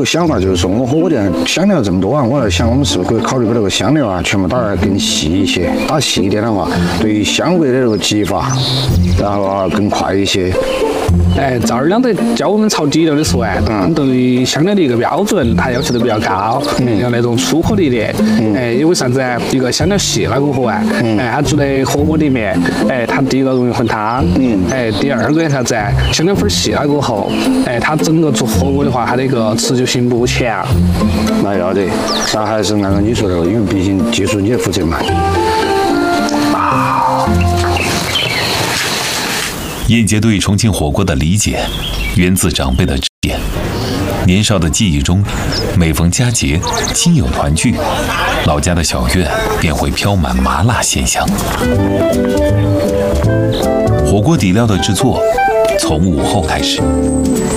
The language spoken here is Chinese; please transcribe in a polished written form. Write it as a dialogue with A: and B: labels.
A: 个想法，就是说我们火锅店香料这么多啊，我在想我们是不是可以考虑把这个香料啊全部打得更细一些，打细一点的话，对于香味的这个激发，然后啊更快一些。
B: 赵二两在教我们炒底料的时候对于香料的一个标准，他要求的比较高，要那种粗颗粒的，因为啥子啊？一个香料细了过后啊，它煮在火锅里面，它第一个容易混汤，第二个啥子啊？香料粉细了过后，它整个做火锅的话，它那个持久性不强。
A: 那要得，那还是按照你说的，因为毕竟技术你也负责嘛。
C: 燕杰对重庆火锅的理解，源自长辈的指点。年少的记忆中，每逢佳节，亲友团聚，老家的小院便会飘满麻辣鲜香。火锅底料的制作从午后开始。